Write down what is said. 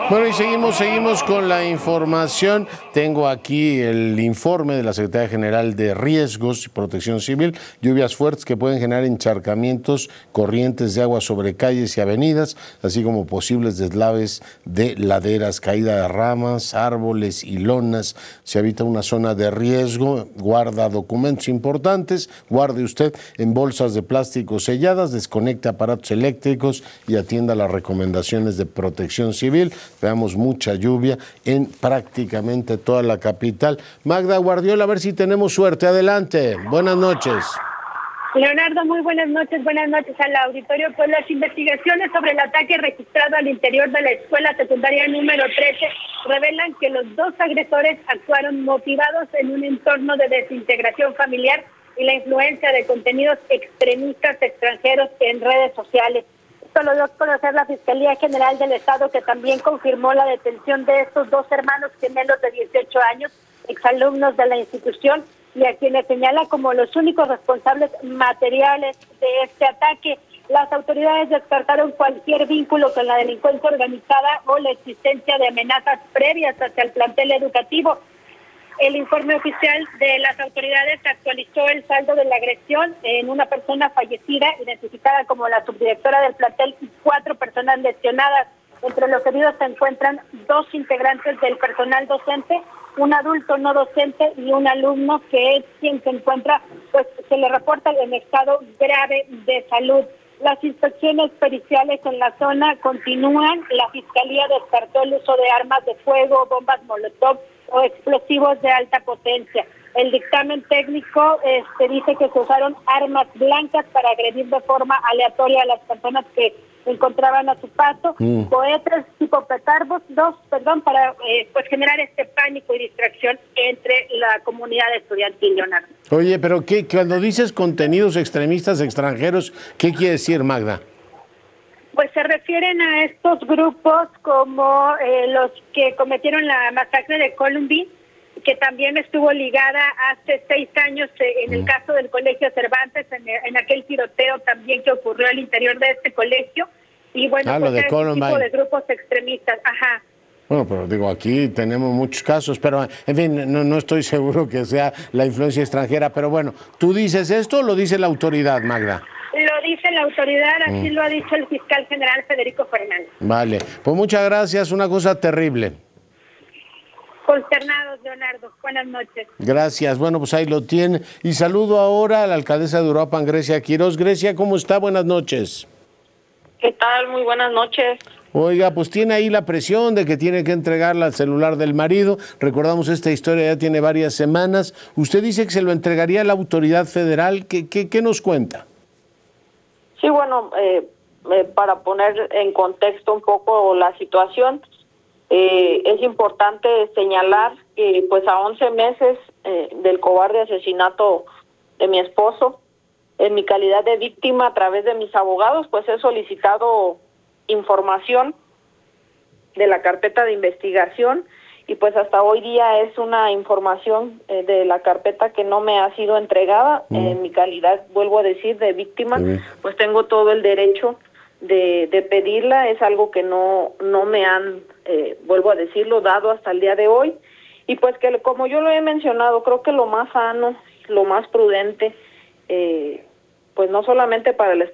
Bueno, y seguimos con la información. Tengo aquí el informe de la Secretaría General de Riesgos y Protección Civil. Lluvias fuertes que pueden generar encharcamientos, corrientes de agua sobre calles y avenidas, así como posibles deslaves de laderas, caída de ramas, árboles y lonas. Si habita una zona de riesgo, guarda documentos importantes, guarde usted en bolsas de plástico selladas, desconecte aparatos eléctricos y atienda las recomendaciones de Protección Civil. Veamos mucha lluvia en prácticamente toda la capital. Magda Guardiola, a ver si tenemos suerte. Adelante. Buenas noches. Leonardo, muy buenas noches al auditorio. Pues las investigaciones sobre el ataque registrado al interior de la escuela secundaria número 13 revelan que los dos agresores actuaron motivados en un entorno de desintegración familiar y la influencia de contenidos extremistas extranjeros en redes sociales. Esto lo dio a conocer la Fiscalía General del Estado, que también confirmó la detención de estos dos hermanos gemelos de 18 años, exalumnos de la institución, y a quienes señala como los únicos responsables materiales de este ataque. Las autoridades descartaron cualquier vínculo con la delincuencia organizada o la existencia de amenazas previas hacia el plantel educativo. El informe oficial de las autoridades actualizó el saldo de la agresión en una persona fallecida, identificada como la subdirectora del plantel, y 4 personas lesionadas. Entre los heridos se encuentran 2 integrantes del personal docente, un adulto no docente y un alumno que es quien se encuentra, pues se le reporta en estado grave de salud. Las inspecciones periciales en la zona continúan. La Fiscalía descartó el uso de armas de fuego, bombas molotov o explosivos de alta potencia. El dictamen técnico dice que se usaron armas blancas para agredir de forma aleatoria a las personas que se encontraban a su paso, cohetes tipo petardos, para pues generar este pánico y distracción entre la comunidad estudiantil, Leonardo. Oye, pero cuando dices contenidos extremistas extranjeros, ¿qué quiere decir, Magda? Pues se refieren a estos grupos como los que cometieron la masacre de Columbine, que también estuvo ligada hace 6 años en el caso del Colegio Cervantes, en aquel tiroteo también que ocurrió al interior de este colegio. Y bueno, lo de este tipo de grupos extremistas. Ajá. Bueno, pero digo, aquí tenemos muchos casos, pero en fin, no estoy seguro que sea la influencia extranjera, pero bueno, ¿tú dices esto o lo dice la autoridad, Magda? Lo dice la autoridad, así lo ha dicho el fiscal general Federico Fernández. Vale, pues muchas gracias, una cosa terrible. Consternados, Leonardo. Buenas noches. Gracias. Bueno, pues ahí lo tiene. Y saludo ahora a la alcaldesa de Uruapan, Grecia Quiroz. Grecia, ¿cómo está? Buenas noches. ¿Qué tal? Muy buenas noches. Oiga, pues tiene ahí la presión de que tiene que entregarle el celular del marido. Recordamos, esta historia ya tiene varias semanas. Usted dice que se lo entregaría a la autoridad federal. ¿Qué nos cuenta? Sí, bueno, para poner en contexto un poco la situación, es importante señalar que pues a 11 meses del cobarde asesinato de mi esposo, en mi calidad de víctima, a través de mis abogados, pues he solicitado información de la carpeta de investigación, y pues hasta hoy día es una información de la carpeta que no me ha sido entregada. En mi calidad, vuelvo a decir, de víctima, pues tengo todo el derecho de pedirla. Es algo que no me han, vuelvo a decirlo, dado hasta el día de hoy. Y pues que, como yo lo he mencionado, creo que lo más sano, lo más prudente, pues no solamente para el